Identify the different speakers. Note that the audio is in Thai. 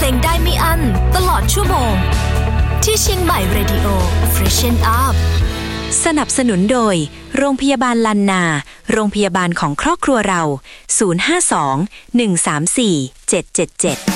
Speaker 1: ลงได้ไม่อั้นตลอดชั่วโมงที่เชียงใหม่เรดิโอ Freshen Up
Speaker 2: สนับสนุนโดยโรงพยาบาลลันนาโรงพยาบาลของครอบครัวเรา052 134 777